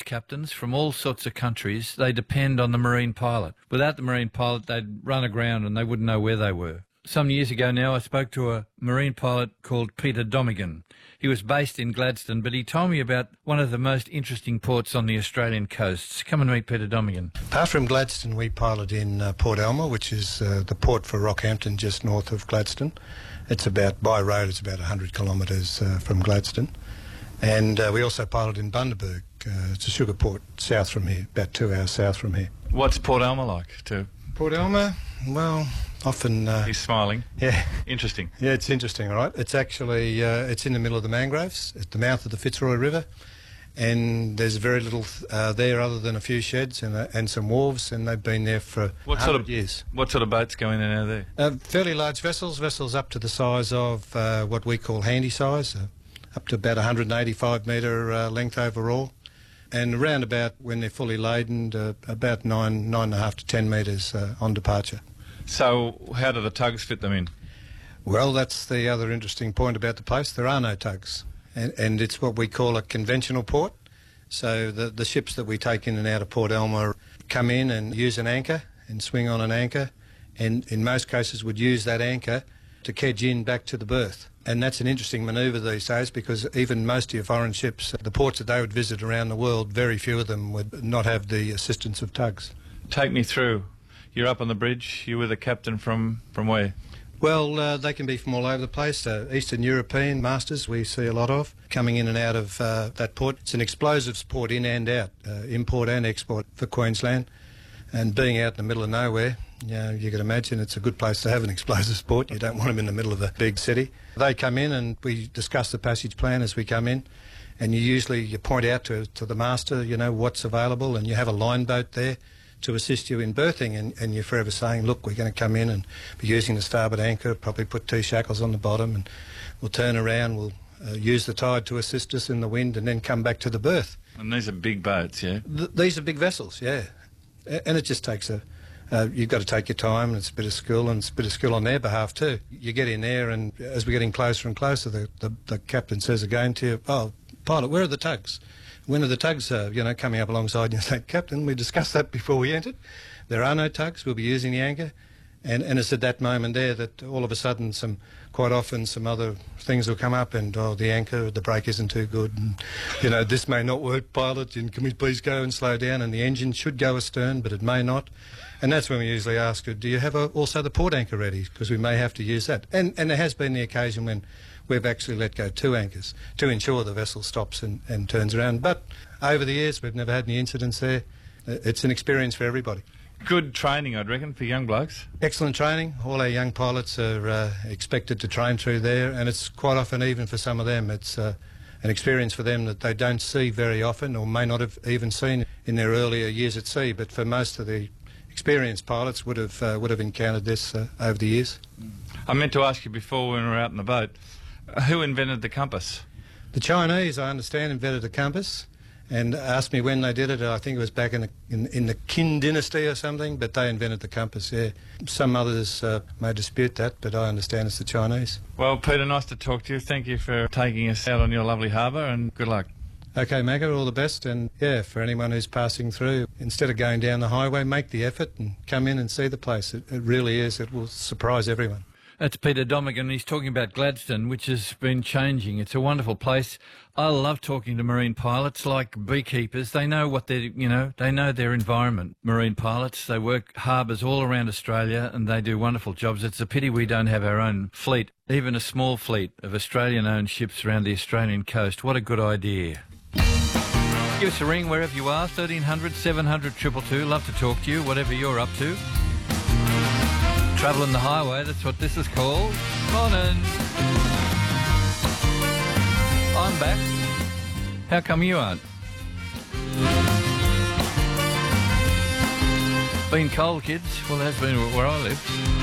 captains from all sorts of countries. They depend on the marine pilot. Without the marine pilot, they'd run aground and they wouldn't know where they were. Some years ago now, I spoke to a marine pilot called Peter Domigan. He was based in Gladstone, but he told me about one of the most interesting ports on the Australian coasts. Come and meet Peter Domigan. Apart from Gladstone, we pilot in Port Alma, which is the port for Rockhampton, just north of Gladstone. It's about, by road, it's about 100 kilometres from Gladstone. And we also pilot in Bundaberg. It's a sugar port south from here, about 2 hours south from here. What's Port Alma like? Port Alma, well, often... He's smiling. Yeah. Interesting. Yeah, it's interesting, all right. It's actually, it's in the middle of the mangroves, at the mouth of the Fitzroy River, and there's very little there other than a few sheds and some wharves, and they've been there for 100 years. What sort of boats go in and out of there? Fairly large vessels up to the size of what we call handy size, up to about 185 metre length overall. And around about, when they're fully laden, about 9.5 to 10 metres on departure. So how do the tugs fit them in? Well, that's the other interesting point about the place. There are no tugs, and it's what we call a conventional port. So the ships that we take in and out of Port Alma come in and use an anchor and swing on an anchor, and in most cases would use that anchor to kedge in back to the berth. And that's an interesting manoeuvre these days, because even most of your foreign ships, the ports that they would visit around the world, very few of them would not have the assistance of tugs. Take me through. You're up on the bridge. You're with a captain from where? Well, they can be from all over the place. Eastern European masters we see a lot of coming in and out of that port. It's an explosives port in and out, import and export for Queensland. And being out in the middle of nowhere, you can imagine it's a good place to have an explosives port. You don't want them in the middle of a big city. They come in and we discuss the passage plan as we come in, and you point out to the master, what's available, and you have a line boat there to assist you in berthing, and you're forever saying, look, we're going to come in and be using the starboard anchor, probably put T-shackles on the bottom, and we'll turn around, we'll use the tide to assist us in the wind, and then come back to the berth. And these are big boats, yeah? These are big vessels, yeah. And it just takes you've got to take your time, and it's a bit of skill, and it's a bit of skill on their behalf too. You get in there, and as we're getting closer and closer, the captain says again to you, oh, pilot, where are the tugs? When are the tugs, coming up alongside? And you say, Captain, we discussed that before we entered. There are no tugs. We'll be using the anchor. And it's at that moment there that all of a sudden quite often some other things will come up, and, the anchor, the brake isn't too good, and, this may not work, pilot, and can we please go and slow down? And the engine should go astern, but it may not. And that's when we usually ask, do you have also the port anchor ready? Because we may have to use that. And there has been the occasion when we've actually let go 2 anchors to ensure the vessel stops and turns around. But over the years, we've never had any incidents there. It's an experience for everybody. Good training, I'd reckon, for young blokes. Excellent training. All our young pilots are expected to train through there, and it's quite often, even for some of them, it's an experience for them that they don't see very often, or may not have even seen in their earlier years at sea. But for most of the experienced pilots would have encountered this over the years. I meant to ask you before when we were out in the boat, who invented the compass? The Chinese, I understand, invented the compass, and asked me when they did it. I think it was back in the Qin dynasty or something, but they invented the compass, yeah. Some others may dispute that, but I understand it's the Chinese. Well, Peter, nice to talk to you. Thank you for taking us out on your lovely harbour, and good luck. OK, Magga, all the best, and yeah, for anyone who's passing through, instead of going down the highway, make the effort and come in and see the place. It really is. It will surprise everyone. That's Peter Domigan. He's talking about Gladstone, which has been changing. It's a wonderful place. I love talking to marine pilots, like beekeepers. They know what they know their environment. Marine pilots, they work harbours all around Australia, and they do wonderful jobs. It's a pity we don't have our own fleet, even a small fleet of Australian-owned ships around the Australian coast. What a good idea. Give us a ring wherever you are, 1300 700 222. Love to talk to you, whatever you're up to. Travelling the highway, that's what this is called. Morning. I'm back. How come you aren't? Been cold, kids? Well, it has been where I live.